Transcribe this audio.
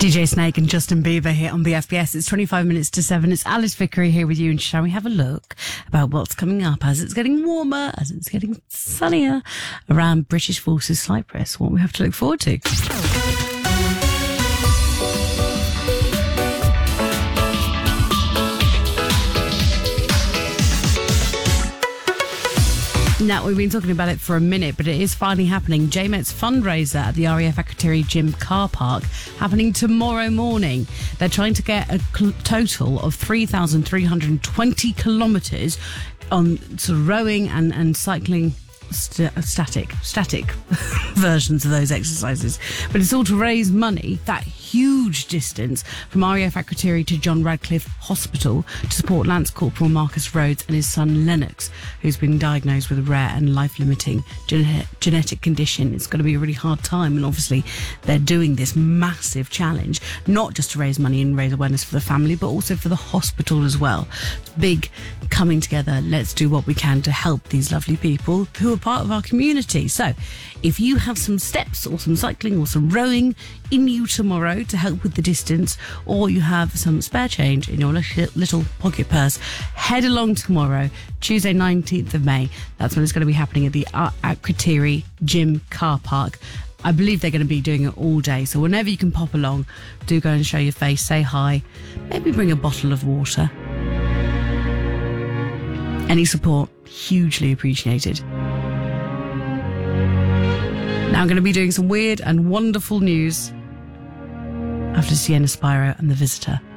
DJ Snake and Justin Bieber here on BFBS. It's 25 minutes to 7. It's Alice Vickery here with you, and shall we have a look about what's coming up as it's getting warmer, as it's getting sunnier around British Forces Cyprus, what we have to look forward to. Now, we've been talking about it for a minute, but it is finally happening. JMET's fundraiser at the RAF Akrotiri Gym car park happening tomorrow morning. They're trying to get a total of 3,320 kilometres on sort of rowing and cycling static versions of those exercises. But it's all to raise money, that huge distance from RAF Akrotiri to John Radcliffe Hospital, to support Lance Corporal Marcus Rhodes and his son Lennox, who's been diagnosed with a rare and life-limiting genetic condition. It's going to be a really hard time, and obviously they're doing this massive challenge, not just to raise money and raise awareness for the family, but also for the hospital as well. It's big coming together. Let's do what we can to help these lovely people who are part of our community. So if you have some steps or some cycling or some rowing in you tomorrow to help with the distance, or you have some spare change in your little pocket purse, head along tomorrow, Tuesday 19th of May. That's when it's going to be happening at the Akrotiri Gym car park. I believe they're going to be doing it all day, so whenever you can pop along, do go and show your face, say hi, maybe bring a bottle of water. Any support, hugely appreciated. Now I'm going to be doing some weird and wonderful news after Sienna Spiro and The Visitor.